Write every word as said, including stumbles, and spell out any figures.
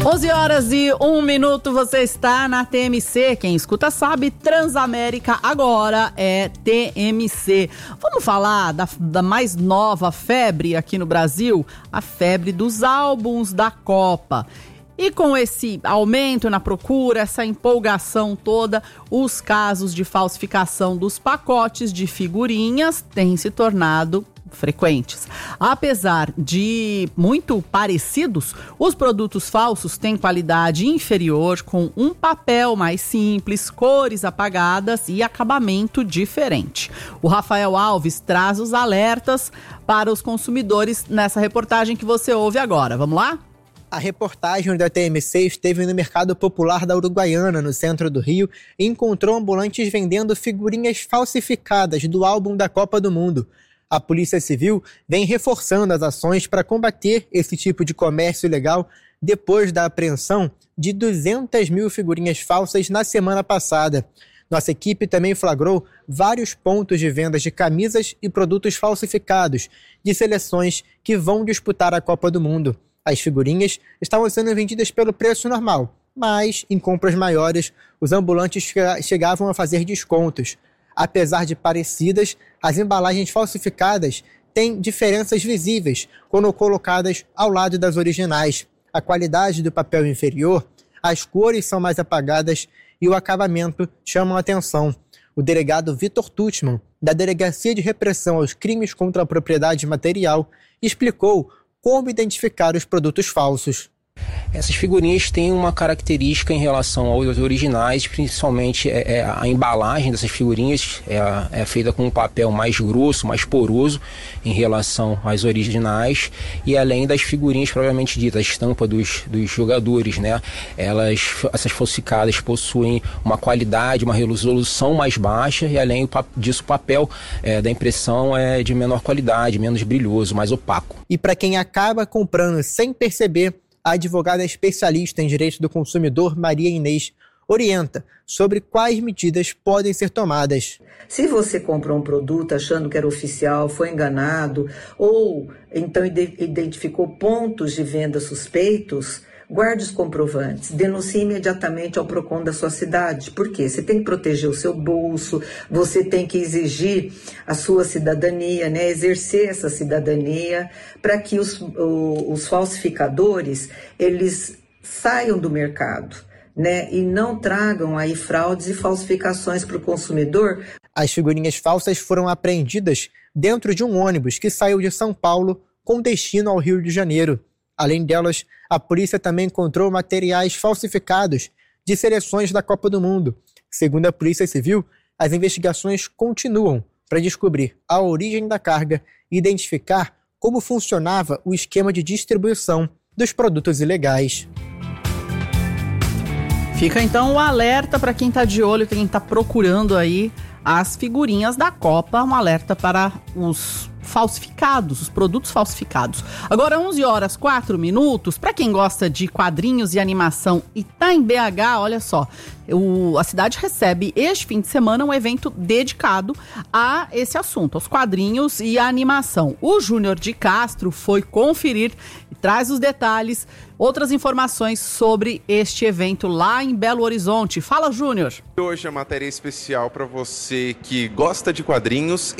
onze horas e um minuto, você está na T M C. Quem escuta sabe, Transamérica agora é T M C. Vamos falar da, da mais nova febre aqui no Brasil, a febre dos álbuns da Copa. E com esse aumento na procura, essa empolgação toda, os casos de falsificação dos pacotes de figurinhas têm se tornado frequentes. Apesar de muito parecidos, os produtos falsos têm qualidade inferior, com um papel mais simples, cores apagadas e acabamento diferente. O Rafael Alves traz os alertas para os consumidores nessa reportagem que você ouve agora. Vamos lá? A reportagem da T M C esteve no Mercado Popular da Uruguaiana, no centro do Rio, e encontrou ambulantes vendendo figurinhas falsificadas do álbum da Copa do Mundo. A Polícia Civil vem reforçando as ações para combater esse tipo de comércio ilegal depois da apreensão de duzentas mil figurinhas falsas na semana passada. Nossa equipe também flagrou vários pontos de vendas de camisas e produtos falsificados de seleções que vão disputar a Copa do Mundo. As figurinhas estavam sendo vendidas pelo preço normal, mas em compras maiores, os ambulantes chegavam a fazer descontos. Apesar de parecidas, as embalagens falsificadas têm diferenças visíveis quando colocadas ao lado das originais. A qualidade do papel inferior, as cores são mais apagadas e o acabamento chamam a atenção. O delegado Vitor Tuchman, da Delegacia de Repressão aos Crimes contra a Propriedade Material, explicou como identificar os produtos falsos. Essas figurinhas têm uma característica em relação aos originais, principalmente é, é a embalagem dessas figurinhas é, é feita com um papel mais grosso, mais poroso em relação às originais, e além das figurinhas propriamente ditas, a estampa dos, dos jogadores, né? Elas, essas falsificadas possuem uma qualidade, uma resolução mais baixa, e além disso o papel é, da impressão é de menor qualidade, menos brilhoso, mais opaco. E para quem acaba comprando sem perceber, a advogada especialista em direito do consumidor, Maria Inês, orienta sobre quais medidas podem ser tomadas. Se você comprou um produto achando que era oficial, foi enganado, ou então identificou pontos de venda suspeitos, guarde os comprovantes, denuncie imediatamente ao PROCON da sua cidade. Por quê? Você tem que proteger o seu bolso, você tem que exigir a sua cidadania, né? Exercer essa cidadania para que os, o, os falsificadores eles saiam do mercado, né? E não tragam aí fraudes e falsificações para o consumidor. As figurinhas falsas foram apreendidas dentro de um ônibus que saiu de São Paulo com destino ao Rio de Janeiro. Além delas, a polícia também encontrou materiais falsificados de seleções da Copa do Mundo. Segundo a Polícia Civil, as investigações continuam para descobrir a origem da carga e identificar como funcionava o esquema de distribuição dos produtos ilegais. Fica então o alerta para quem está de olho, quem está procurando aí as figurinhas da Copa, um alerta para os falsificados, os produtos falsificados. Agora onze horas, quatro minutos, para quem gosta de quadrinhos e animação e tá em B H, olha só, o, a cidade recebe este fim de semana um evento dedicado a esse assunto, aos quadrinhos e a animação. O Júnior de Castro foi conferir e traz os detalhes, outras informações sobre este evento lá em Belo Horizonte. Fala, Júnior! Hoje a matéria especial para você que gosta de quadrinhos